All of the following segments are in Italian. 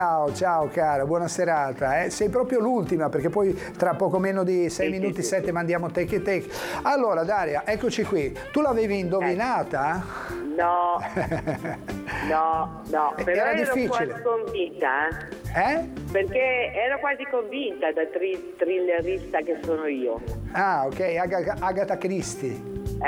Ciao, ciao cara, buona serata. Sei proprio l'ultima perché poi tra poco meno di 6 minuti, 7 mandiamo Take It Take. Allora Daria, eccoci qui. Tu l'avevi indovinata? No, però Era ero difficile. quasi convinta, perché ero quasi convinta da thrillerista che sono io. Ah, ok, Agatha Christie.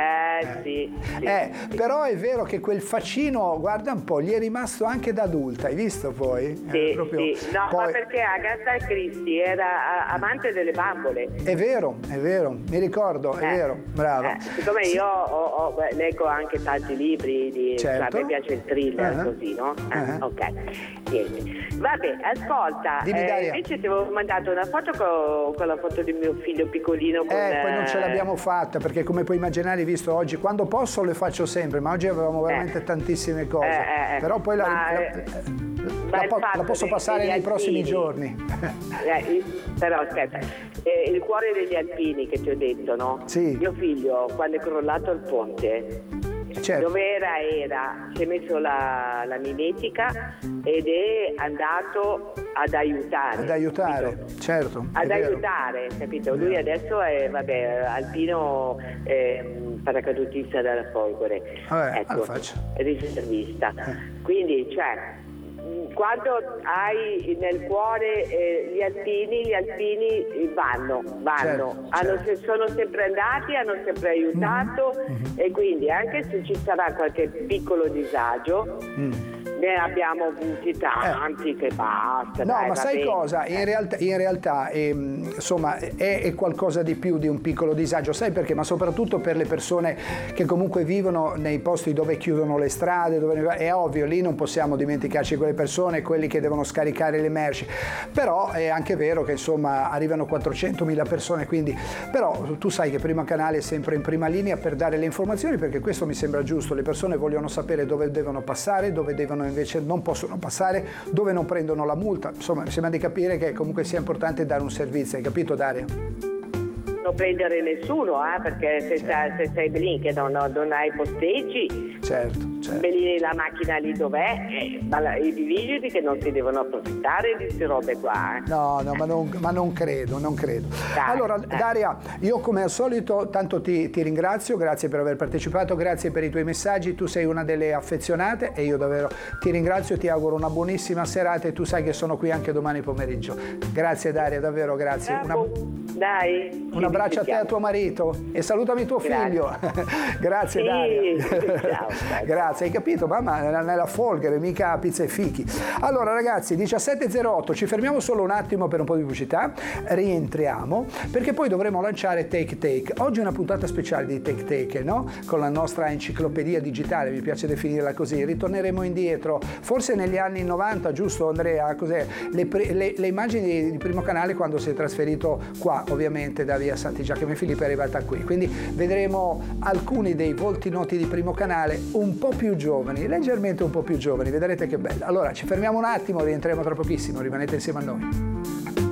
Sì. Però è vero che quel faccino, guarda un po', gli è rimasto anche da adulta, hai visto poi? Sì, Proprio, sì. No, poi... ma perché Agatha Christie era amante delle bambole. È vero, mi ricordo, è vero, brava. Siccome io leggo anche tanti libri, certo. mi piace il thriller così, no? Ok, niente. Vabbè, ascolta, Dimmi, Daria. invece ti avevo mandato una foto con la foto di mio figlio piccolino. Poi non ce l'abbiamo fatta perché come puoi immaginare, visto oggi, quando posso le faccio sempre, ma oggi avevamo veramente tantissime cose. Però poi la posso passare nei prossimi giorni. Però aspetta, il cuore degli alpini che ti ho detto, no? Sì. Mio figlio, quando è crollato il ponte, certo. dove era, si è messo la mimetica ed è andato ad aiutare, certo. Ad aiutare, capito? Lui adesso è, alpino, paracadutista della Folgore, ecco, riservista. Quindi, quando hai nel cuore gli alpini vanno, certo. sono sempre andati, hanno sempre aiutato e quindi anche se ci sarà qualche piccolo disagio, ne abbiamo avuti tanti che basta. No, ma sai cosa? In realtà insomma è qualcosa di più di un piccolo disagio, sai perché? Ma soprattutto per le persone che comunque vivono nei posti dove chiudono le strade, è ovvio, lì non possiamo dimenticarci quelle persone, quelli che devono scaricare le merci, però è anche vero che insomma arrivano 400.000 persone, quindi però tu sai che Primo Canale è sempre in prima linea per dare le informazioni, perché questo mi sembra giusto, le persone vogliono sapere dove devono passare, dove devono invece non possono passare, dove non prendono la multa, insomma mi sembra di capire che comunque sia importante dare un servizio, hai capito Daria? Non prendere nessuno, perché se sei lì che non hai posteggi, certo. Lì la macchina lì dov'è, i vigili che non si devono approfittare di queste robe qua. No, ma non credo. Dai, allora Daria, io come al solito tanto ti ringrazio, grazie per aver partecipato, grazie per i tuoi messaggi, tu sei una delle affezionate e io davvero ti ringrazio, ti auguro una buonissima serata e tu sai che sono qui anche domani pomeriggio. Grazie Daria, davvero grazie. Dai. Un abbraccio a te e a tuo marito e salutami tuo figlio. Grazie sì, Daria. Ciao. Grazie, hai capito? Mamma nella Folgore, mica pizza e fichi. Allora ragazzi, 17:08, ci fermiamo solo un attimo per un po' di pubblicità, rientriamo perché poi dovremo lanciare Take Take. Oggi è una puntata speciale di Take Take, no? Con la nostra enciclopedia digitale, mi piace definirla così. Ritorneremo indietro, forse negli anni 90, giusto Andrea? Cos'è? Le immagini di Primo Canale quando si è trasferito qua, ovviamente da via Santi Giacomo e Filippo è arrivata qui, quindi vedremo alcuni dei volti noti di Primo Canale un po' più giovani, leggermente un po' più giovani, vedrete che bello. Allora ci fermiamo un attimo, rientriamo tra pochissimo, rimanete insieme a noi.